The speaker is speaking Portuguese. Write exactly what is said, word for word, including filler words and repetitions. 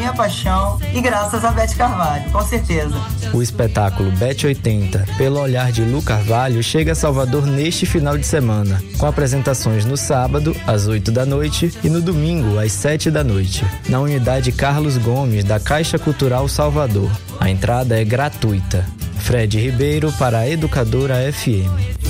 minha paixão e graças a Beth Carvalho, com certeza. O espetáculo Beth oitenta, pelo olhar de Lu Carvalho, chega a Salvador neste final de semana, com apresentações no sábado, às oito da noite, e no domingo, às sete da noite, na unidade Carlos Gomes, da Caixa Cultural Salvador. A entrada é gratuita. Fred Ribeiro para a Educadora F M.